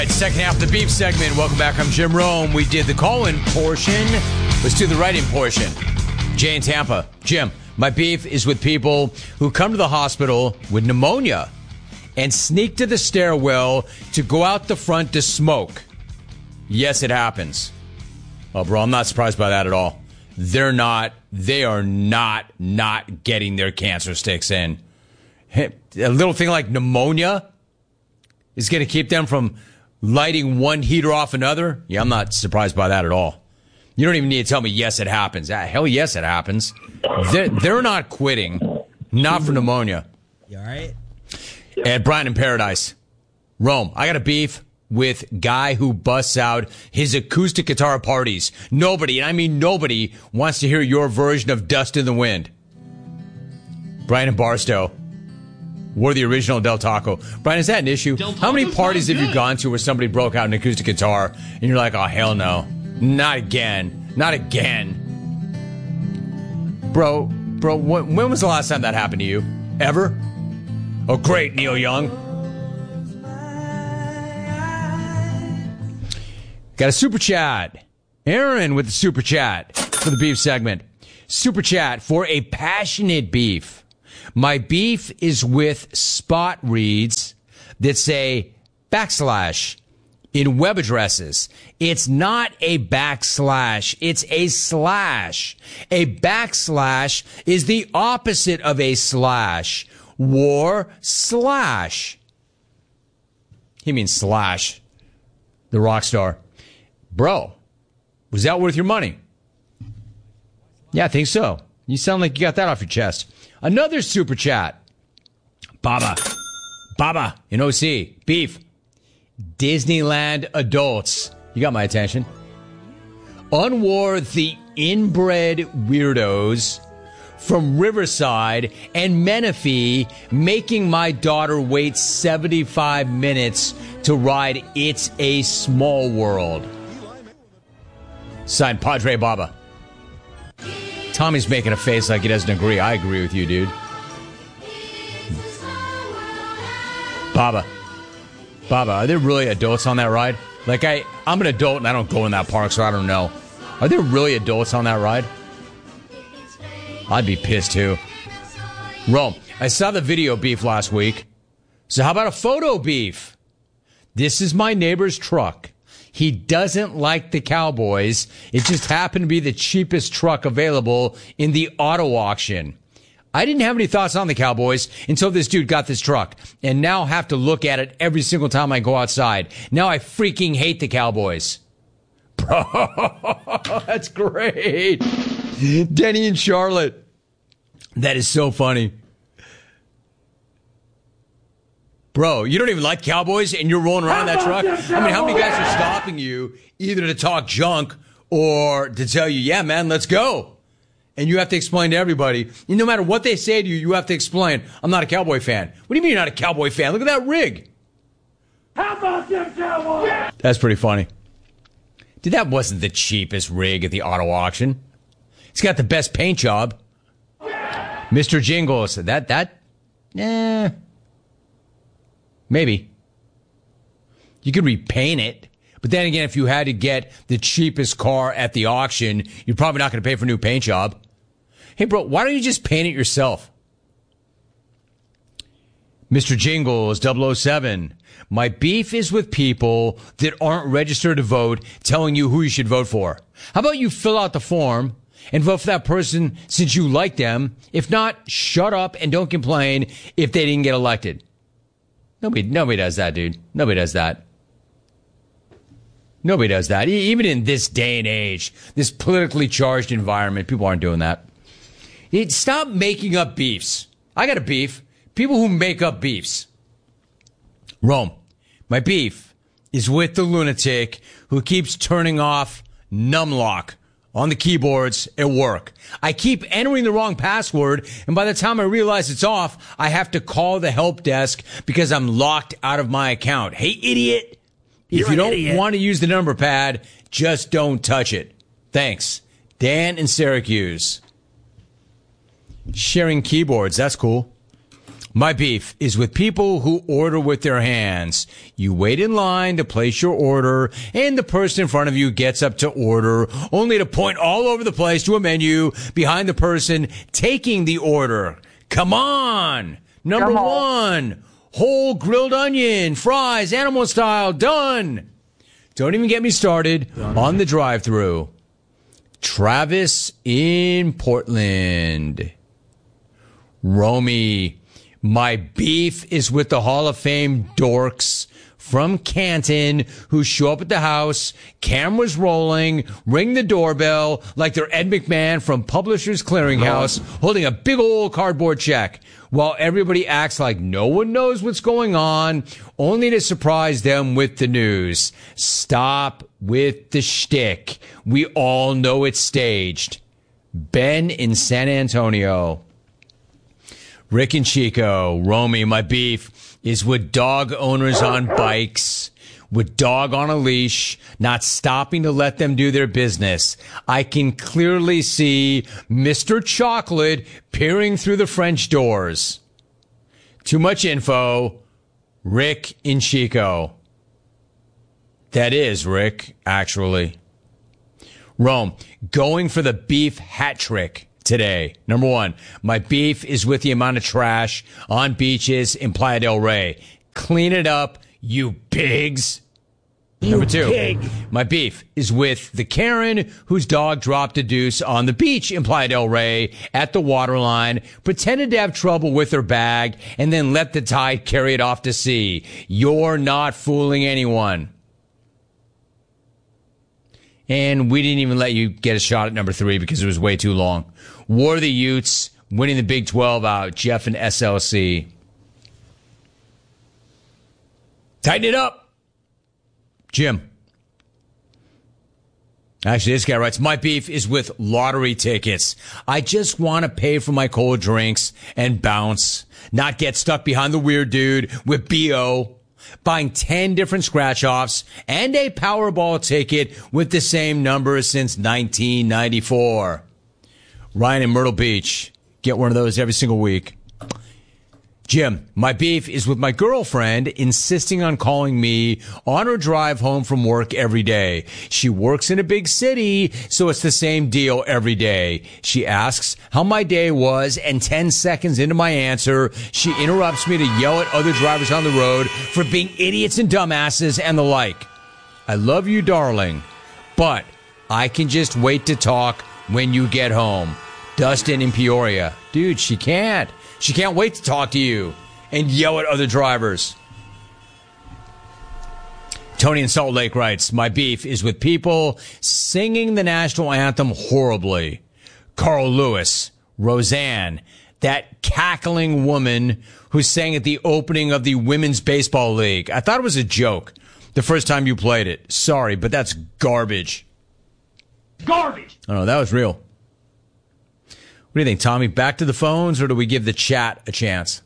right, second half of the beef segment. Welcome back. I'm Jim Rome. We did the call-in portion. Let's do the write-in portion. Jay in Tampa. Jim, my beef is with people who come to the hospital with pneumonia and sneak to the stairwell to go out the front to smoke. Yes, it happens. Oh, bro, I'm not surprised by that at all. They are not getting their cancer sticks in. A little thing like pneumonia is going to keep them from lighting one heater off another? Yeah, I'm not surprised by that at all. You don't even need to tell me, yes, it happens. Hell yes, it happens. They're not quitting. Not for pneumonia. You all right? And Brian in Paradise. Rome, I got a beef with guy who busts out his acoustic guitar parties. Nobody, and I mean nobody, wants to hear your version of Dust in the Wind. Brian in Barstow. We're the original Del Taco. Brian, is that an issue? How many parties have you gone to where somebody broke out an acoustic guitar and you're like, oh, hell no. Not again. Not again. Bro, when was the last time that happened to you? Ever? Oh, great, Neil Young. Got a super chat. Aaron with the super chat for the beef segment. Super chat for a passionate beef. My beef is with spot reads that say backslash in web addresses. It's not a backslash. It's a slash. A backslash is the opposite of a slash. War slash. He means Slash, the rock star. Bro, was that worth your money? Yeah, I think so. You sound like you got that off your chest. Another super chat. Baba in OC. Beef. Disneyland adults. You got my attention. Unwar the inbred weirdos from Riverside and Menifee making my daughter wait 75 minutes to ride It's a Small World. Signed, Padre Baba. Tommy's making a face like he doesn't agree. I agree with you, dude. Baba, are there really adults on that ride? Like, I'm an adult and I don't go in that park, so I don't know. Are there really adults on that ride? I'd be pissed, too. Rome, I saw the video beef last week. So how about a photo beef? This is my neighbor's truck. He doesn't like the Cowboys. It just happened to be the cheapest truck available in the auto auction. I didn't have any thoughts on the Cowboys until this dude got this truck, and now have to look at it every single time I go outside. Now I freaking hate the Cowboys. Bro, that's great. Denny and Charlotte. That is so funny. Bro, you don't even like Cowboys and you're rolling around in that truck? I mean, how many guys are stopping you either to talk junk or to tell you, yeah, man, let's go? And you have to explain to everybody. And no matter what they say to you, you have to explain, I'm not a Cowboy fan. What do you mean you're not a Cowboy fan? Look at that rig. How about them Cowboys? That's pretty funny. Dude, that wasn't the cheapest rig at the auto auction. It's got the best paint job. Mr. Jingles, maybe. You could repaint it. But then again, if you had to get the cheapest car at the auction, you're probably not going to pay for a new paint job. Hey, bro, why don't you just paint it yourself? Mr. Jingles 007. My beef is with people that aren't registered to vote telling you who you should vote for. How about you fill out the form and vote for that person since you like them? If not, shut up and don't complain if they didn't get elected. Nobody does that, dude. Nobody does that. Nobody does that. Even in this day and age, this politically charged environment, people aren't doing that. Stop making up beefs. I got a beef. People who make up beefs. Rome, my beef is with the lunatic who keeps turning off numlock on the keyboards at work. I keep entering the wrong password, and by the time I realize it's off, I have to call the help desk because I'm locked out of my account. Hey, idiot! If you don't want to use the number pad, just don't touch it. Thanks. Dan in Syracuse. Sharing keyboards, that's cool. My beef is with people who order with their hands. You wait in line to place your order, and the person in front of you gets up to order, only to point all over the place to a menu behind the person taking the order. Come on! Number one, whole grilled onion, fries, animal style, done. Don't even get me started on the drive-thru. Travis in Portland. Romy, my beef is with the Hall of Fame dorks from Canton who show up at the house, cameras rolling, ring the doorbell like they're Ed McMahon from Publishers Clearinghouse holding a big old cardboard check while everybody acts like no one knows what's going on, only to surprise them with the news. Stop with the shtick. We all know it's staged. Ben in San Antonio. Rick and Chico, Romy, my beef is with dog owners on bikes, with dog on a leash, not stopping to let them do their business. I can clearly see Mr. Chocolate peering through the French doors. Too much info. Rick and Chico. That is Rick, actually. Rome, going for the beef hat trick today. Number one, my beef is with the amount of trash on beaches in Playa del Rey. Clean it up, you pigs. Number two, my beef is with the Karen whose dog dropped a deuce on the beach in Playa del Rey at the waterline, pretended to have trouble with her bag, and then let the tide carry it off to sea. You're not fooling anyone. And we didn't even let you get a shot at number three because it was way too long. War the Utes winning the Big 12 out. Jeff and SLC. Tighten it up. Jim. Actually, this guy writes, my beef is with lottery tickets. I just want to pay for my cold drinks and bounce, not get stuck behind the weird dude with BO. Buying 10 different scratch-offs and a Powerball ticket with the same number since 1994. Ryan in Myrtle Beach. Get one of those every single week. Jim, my beef is with my girlfriend insisting on calling me on her drive home from work every day. She works in a big city, so it's the same deal every day. She asks how my day was, and 10 seconds into my answer, she interrupts me to yell at other drivers on the road for being idiots and dumbasses and the like. I love you, darling, but I can just wait to talk when you get home. Dustin in Peoria. Dude, she can't. She can't wait to talk to you and yell at other drivers. Tony in Salt Lake writes, my beef is with people singing the national anthem horribly. Carl Lewis, Roseanne, that cackling woman who sang at the opening of the Women's Baseball League. I thought it was a joke the first time you played it. Sorry, but that's garbage. Garbage! Oh, no, that was real. What do you think, Tommy? Back to the phones, or do we give the chat a chance?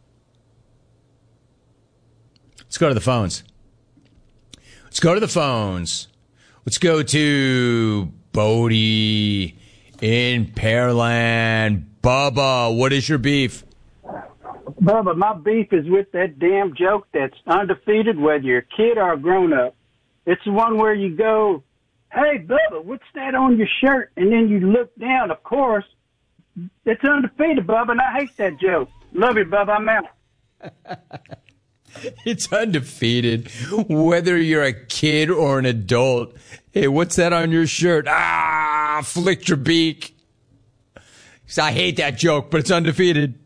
Let's go to the phones. Let's go to the phones. Let's go to Bodie in Pearland. Bubba, what is your beef? Bubba, my beef is with that damn joke that's undefeated, whether you're a kid or a grown-up. It's the one where you go, hey, Bubba, what's that on your shirt? And then you look down, of course. It's undefeated, Bubba, and I hate that joke. Love you, Bubba. I'm out. It's undefeated, whether you're a kid or an adult. Hey, what's that on your shirt? Ah, flicked your beak. I hate that joke, but it's undefeated.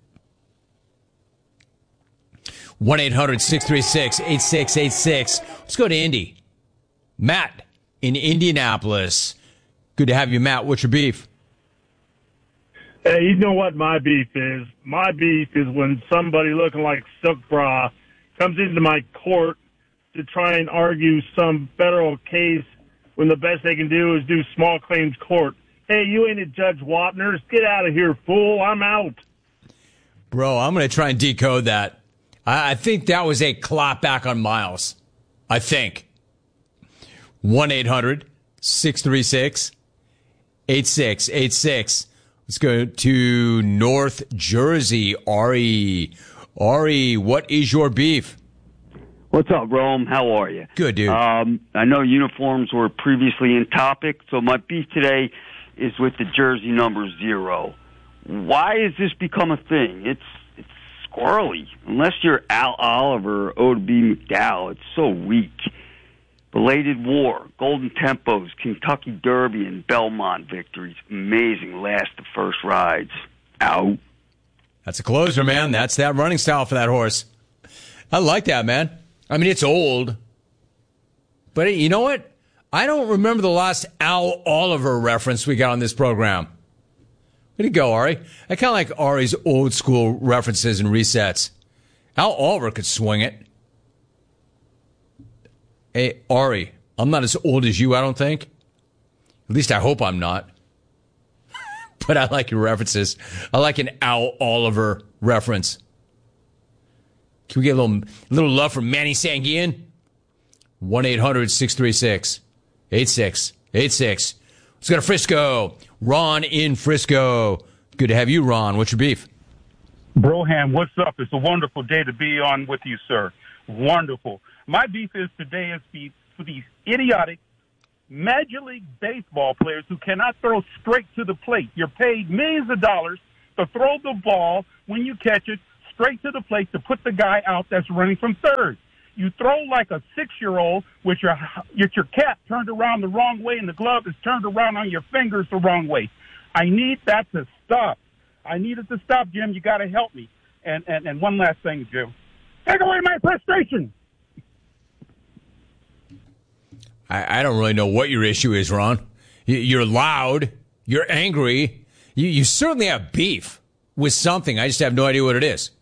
1-800-636-8686. Let's go to Indy. Matt in Indianapolis. Good to have you, Matt. What's your beef? Hey, you know what my beef is? My beef is when somebody looking like Silk Bra comes into my court to try and argue some federal case when the best they can do is do small claims court. Hey, you ain't a Judge Wapner. Get out of here, fool. I'm out. Bro, I'm going to try and decode that. I think that was a clap back on Miles. I think. 1-800-636-8686. Let's go to North Jersey. Ari. Ari, what is your beef? What's up, Rome? How are you? Good, dude. I know uniforms were previously in topic, so my beef today is with the jersey number 0. Why has this become a thing? It's squirrely. Unless you're Al Oliver or O.B. McDowell, it's so weak. Belated War, Golden Tempos, Kentucky Derby, and Belmont victories. Amazing last to first rides. Out. That's a closer, man. That's that running style for that horse. I like that, man. I mean, it's old. But you know what? I don't remember the last Al Oliver reference we got on this program. Way to go, Ari. I kind of like Ari's old school references and resets. Al Oliver could swing it. Hey, Ari, I'm not as old as you, I don't think. At least I hope I'm not. But I like your references. I like an Al Oliver reference. Can we get a little love from Manny Sanguian? 1-800-636-8686. Let's go to Frisco. Ron in Frisco. Good to have you, Ron. What's your beef? Broham, what's up? It's a wonderful day to be on with you, sir. Wonderful. My beef is today is for these idiotic Major League Baseball players who cannot throw straight to the plate. You're paid millions of dollars to throw the ball when you catch it straight to the plate to put the guy out that's running from third. You throw like a 6-year-old with your cap turned around the wrong way and the glove is turned around on your fingers the wrong way. I need that to stop. I need it to stop, Jim. You got to help me. And one last thing, Jim. Take away my frustration. I don't really know what your issue is, Ron. You're loud. You're angry. You certainly have beef with something. I just have no idea what it is.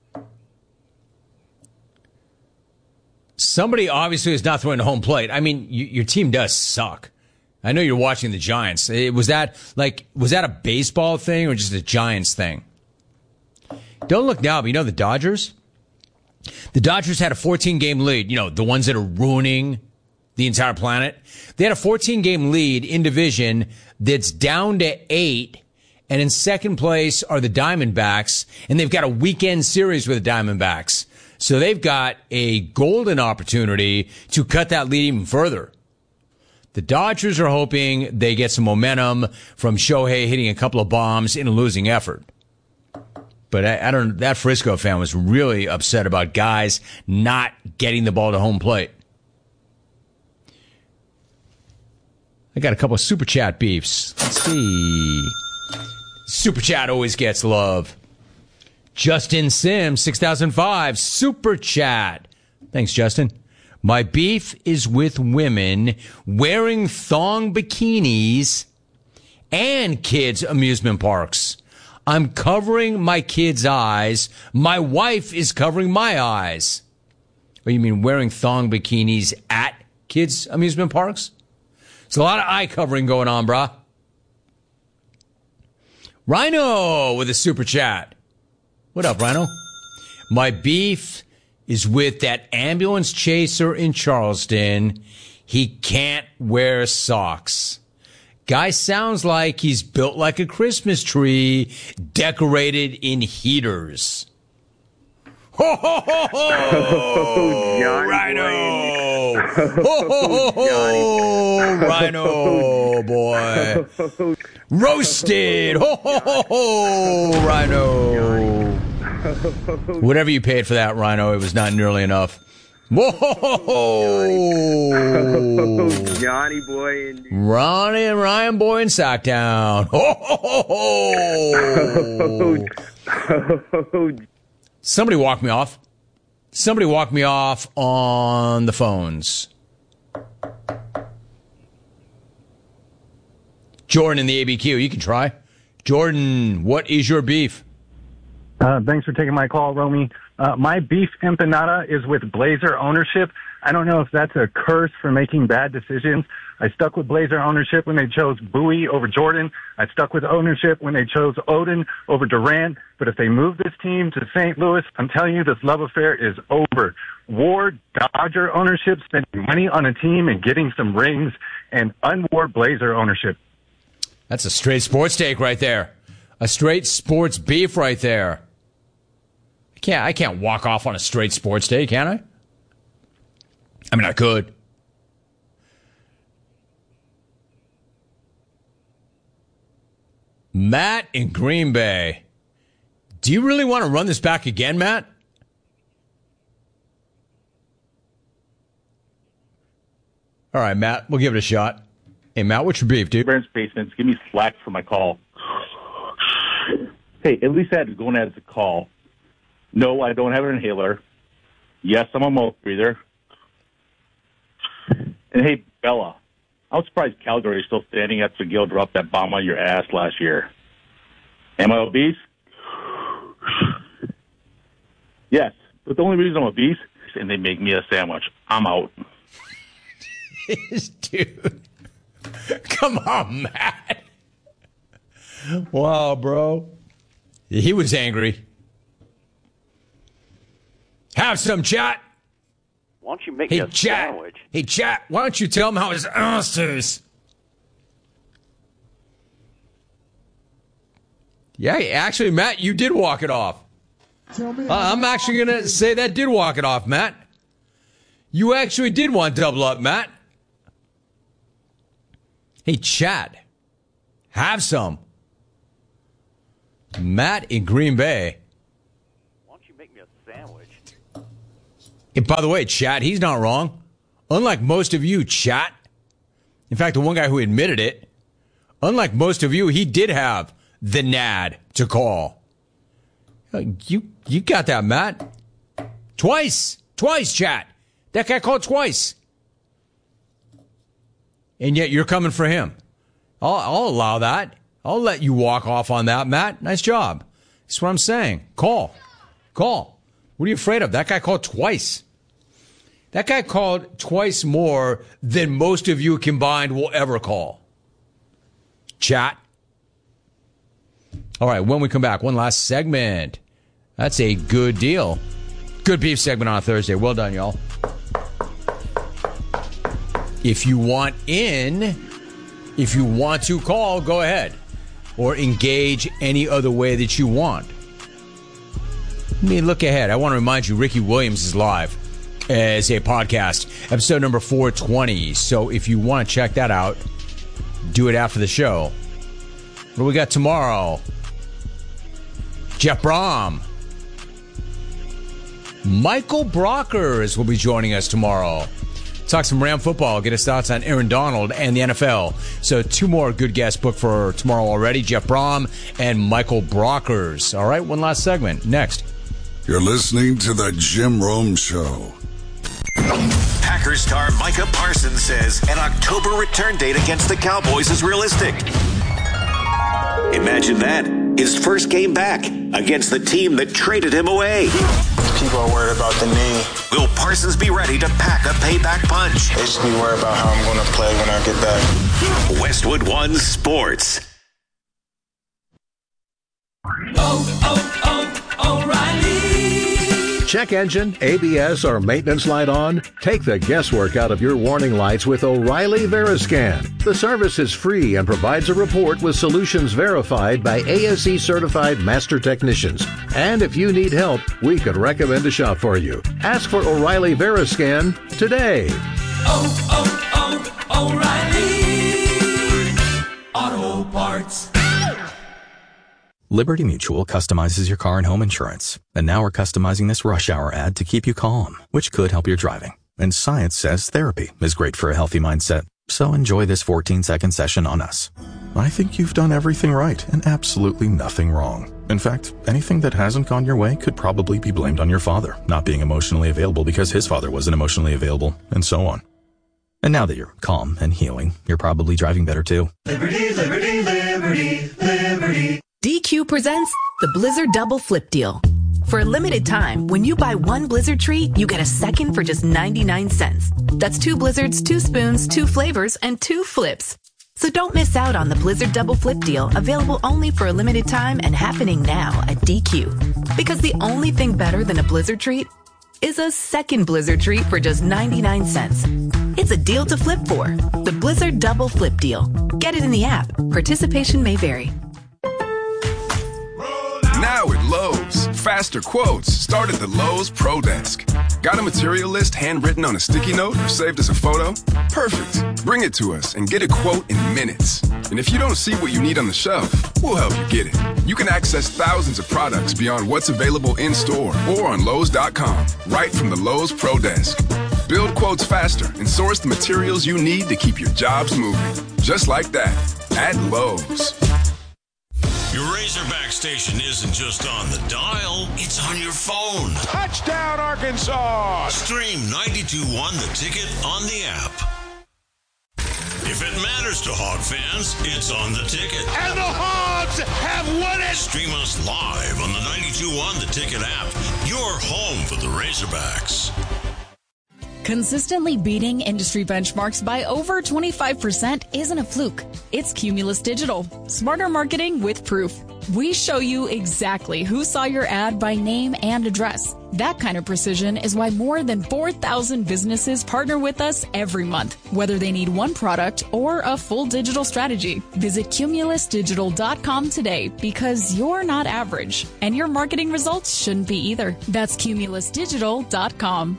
Somebody obviously is not throwing to home plate. I mean, your team does suck. I know you're watching the Giants. Was that a baseball thing or just a Giants thing? Don't look now, but you know the Dodgers? The Dodgers had a 14-game lead. You know, the ones that are ruining the entire planet. They had a 14-game lead in division that's down to 8. And in second place are the Diamondbacks. And they've got a weekend series with the Diamondbacks. So they've got a golden opportunity to cut that lead even further. The Dodgers are hoping they get some momentum from Shohei hitting a couple of bombs in a losing effort. But I don't. That Frisco fan was really upset about guys not getting the ball to home plate. I got a couple of Super Chat beefs. Let's see. Super Chat always gets love. Justin Sims, 6005, Super Chat. Thanks, Justin. My beef is with women wearing thong bikinis and kids' amusement parks. I'm covering my kids' eyes. My wife is covering my eyes. What, you mean wearing thong bikinis at kids' amusement parks? There's a lot of eye covering going on, brah. Rhino with a Super Chat. What up, Rhino? My beef is with that ambulance chaser in Charleston. He can't wear socks. Guy sounds like he's built like a Christmas tree decorated in heaters. Ho, ho, ho, ho! Johnny Rhino! Ho, ho, ho, ho! Rhino, boy. Roasted! Ho, ho, ho, ho! Rhino. Whatever you paid for that, Rhino, it was not nearly enough. Whoa! Johnny boy and Ronnie and Ryan boy in Sacktown. Ho, ho, ho, ho! Somebody walk me off. Somebody walk me off on the phones. Jordan in the ABQ, you can try. Jordan, what is your beef? Thanks for taking my call, Romy. My beef empanada is with Blazer ownership. I don't know if that's a curse for making bad decisions. I stuck with Blazer ownership when they chose Bowie over Jordan. I stuck with ownership when they chose Odin over Durant. But if they move this team to St. Louis, I'm telling you, this love affair is over. Ward Dodger ownership, spending money on a team and getting some rings, and unward Blazer ownership. That's a straight sports take right there. A straight sports beef right there. I I can't walk off on a straight sports day, can I? I mean, I could. Matt in Green Bay. Do you really want to run this back again, Matt? All right, Matt, we'll give it a shot. Hey, Matt, what's your beef, dude? Burns Basements, give me slack for my call. Hey, at least I had to go in as a call. No, I don't have an inhaler. Yes, I'm a mouth breather. And hey, Bella, I'm surprised Calgary is still standing after Gil dropped that bomb on your ass last year. Am I obese? Yes, but the only reason I'm obese is and they make me a sandwich. I'm out. Dude. Come on, Matt. Wow, bro. He was angry. Have some, chat. Why don't you make me a sandwich? Hey, chat, why don't you tell him how his ass is? Yeah, actually, Matt, you did walk it off. I'm actually going to say that did walk it off, Matt. You actually did want double up, Matt. Hey, Chad, have some. Matt in Green Bay. Why don't you make me a sandwich? And by the way, Chad, he's not wrong. Unlike most of you, Chat. In fact, the one guy who admitted it, unlike most of you, he did have the NAD to call. You got that, Matt. Twice, Chat. That guy called twice. And yet you're coming for him. I'll allow that. I'll let you walk off on that, Matt. Nice job. That's what I'm saying. Call. What are you afraid of? That guy called twice. That guy called twice more than most of you combined will ever call. Chat. All right, when we come back, one last segment. That's a good deal. Good beef segment on a Thursday. Well done, y'all. If you want to call, go ahead. Or engage any other way that you want. Let me look ahead. I want to remind you, Ricky Williams is live as a podcast, episode number 420. So if you want to check that out, do it after the show. What do we got tomorrow? Jeff Brom. Michael Brockers will be joining us tomorrow. Talk some Ram football, get his thoughts on Aaron Donald and the NFL. So 2 more good guests booked for tomorrow already. Jeff Brom and Michael Brockers. All right, one last segment. Next. You're listening to The Jim Rome Show. Packers star Micah Parsons says an October return date against the Cowboys is realistic. Imagine that. His first game back against the team that traded him away. People are worried about the knee. Will Parsons be ready to pack a payback punch? They should be worried about how I'm going to play when I get back. Westwood One Sports. O'Reilly. Check engine, ABS, or maintenance light on? Take the guesswork out of your warning lights with O'Reilly Veriscan. The service is free and provides a report with solutions verified by ASE certified master technicians. And if you need help, we could recommend a shop for you. Ask for O'Reilly Veriscan today. O'Reilly Auto Parts. Liberty Mutual customizes your car and home insurance. And now we're customizing this rush hour ad to keep you calm, which could help your driving. And science says therapy is great for a healthy mindset. So enjoy this 14-second session on us. I think you've done everything right and absolutely nothing wrong. In fact, anything that hasn't gone your way could probably be blamed on your father, not being emotionally available because his father wasn't emotionally available, and so on. And now that you're calm and healing, you're probably driving better too. Liberty, liberty, liberty, liberty. DQ presents the Blizzard Double Flip Deal. For a limited time, when you buy one Blizzard treat, you get a second for just 99 cents. That's 2 Blizzards, 2 spoons, 2 flavors, and 2 flips. So don't miss out on the Blizzard Double Flip Deal, available only for a limited time and happening now at DQ. Because the only thing better than a Blizzard treat is a second Blizzard treat for just 99 cents. It's a deal to flip for. The Blizzard Double Flip Deal. Get it in the app. Participation may vary. Now at Lowe's, faster quotes start at the Lowe's Pro Desk. Got a material list handwritten on a sticky note or saved as a photo? Perfect. Bring it to us and get a quote in minutes. And if you don't see what you need on the shelf, we'll help you get it. You can access thousands of products beyond what's available in-store or on Lowe's.com, right from the Lowe's Pro Desk. Build quotes faster and source the materials you need to keep your jobs moving. Just like that, at Lowe's. Your Razorback station isn't just on the dial, it's on your phone. Touchdown, Arkansas! Stream 92.1 The Ticket on the app. If it matters to Hog fans, it's on The Ticket. And the Hogs have won it! Stream us live on the 92.1 The Ticket app. Your home for the Razorbacks. Consistently beating industry benchmarks by over 25% isn't a fluke. It's Cumulus Digital. Smarter marketing with proof. We show you exactly who saw your ad by name and address. That kind of precision is why more than 4,000 businesses partner with us every month, whether they need one product or a full digital strategy. Visit cumulusdigital.com today because you're not average, and your marketing results shouldn't be either. That's cumulusdigital.com.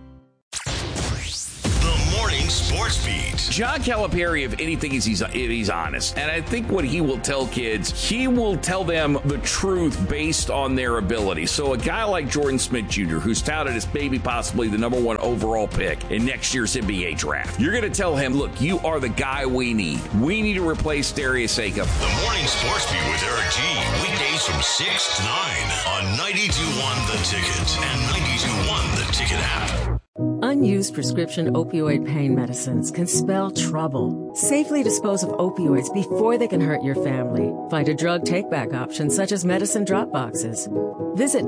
Sports Beat. John Calipari, if anything, is he's honest. And I think what he will tell kids, he will tell them the truth based on their ability. So a guy like Jordan Smith Jr., who's touted as maybe possibly the number 1 overall pick in next year's NBA draft, you're going to tell him, look, you are the guy we need. We need to replace Darius Akam. The Morning Sports Beat with Eric G. Weekdays from 6 to 9 on 92.1 The Ticket and 92.1 The Ticket app. Unused prescription opioid pain medicines can spell trouble. Safely dispose of opioids before they can hurt your family. Find a drug take-back option such as medicine drop boxes. Visit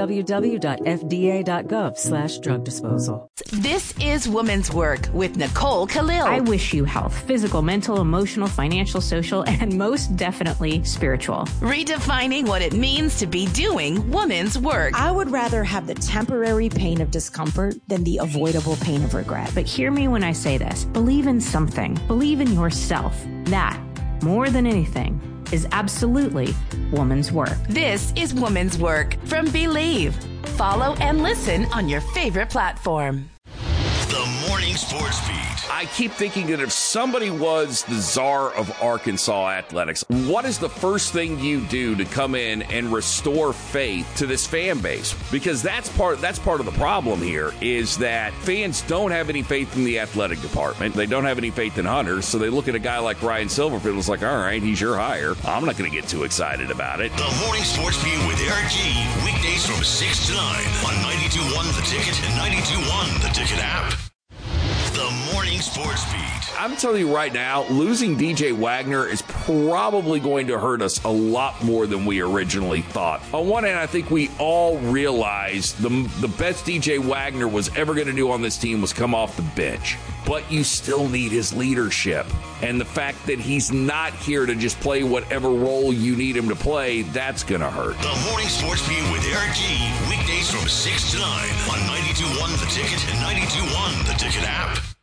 www.fda.gov/drug disposal. This is Women's Work with Nicole Khalil. I wish you health, physical, mental, emotional, financial, social, and most definitely spiritual. Redefining what it means to be doing women's work. I would rather have the temporary pain of discomfort than the avoidable pain of regret. But hear me when I say this. Believe in something. Believe in yourself. That, more than anything, is absolutely woman's work. This is Woman's Work from Believe. Follow and listen on your favorite platform. The Morning Sports Beat. I keep thinking that if somebody was the czar of Arkansas athletics, what is the first thing you do to come in and restore faith to this fan base? Because that's part of the problem here, is that fans don't have any faith in the athletic department. They don't have any faith in hunters, so they look at a guy like Ryan Silverfield and it's like, all right, he's your hire. I'm not going to get too excited about it. The Morning Sports Beat with Eric G. Weekdays from 6 to 9 on 92.1 The Ticket and 92.1 The Ticket app. The Morning Sports Beat. I'm telling you right now, losing DJ Wagner is probably going to hurt us a lot more than we originally thought. On one hand, I think we all realized the best DJ Wagner was ever going to do on this team was come off the bench. But you still need his leadership. And the fact that he's not here to just play whatever role you need him to play, that's going to hurt. The Morning Sports Beat with Eric G. Weekdays from 6 to 9 on 92.1 The Ticket and 92.1 The Ticket app.